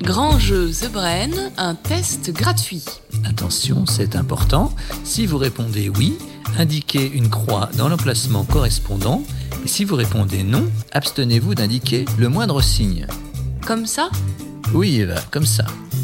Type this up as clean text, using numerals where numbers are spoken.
Grand jeu The Brain, un test gratuit. Attention, c'est important. Si vous répondez oui, indiquez une croix dans l'emplacement correspondant. Et si vous répondez non, abstenez-vous d'indiquer le moindre signe. Comme ça ? Oui, Eva, comme ça.